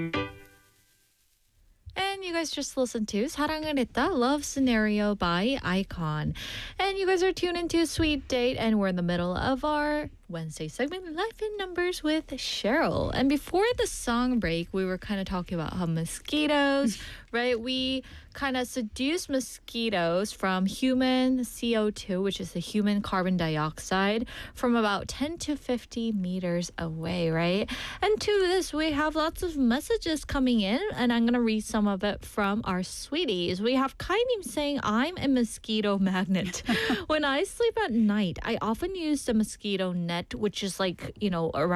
And you guys just listened to 사랑을 했다 Love Scenario by Icon. And you guys are tuned into Sweet Date, and we're in the middle of our Wednesday segment, Life in Numbers with Cheryl. And before the song break, we were kind of talking about how mosquitoes, right? We kind of seduce mosquitoes from human CO2, which is the human carbon dioxide, from about 10 to 50 meters away, right? And to this, we have lots of messages coming in, and I'm going to read some of it from our sweeties. We have Kainim saying, I'm a mosquito magnet. When I sleep at night, I often use the mosquito net, which is like, around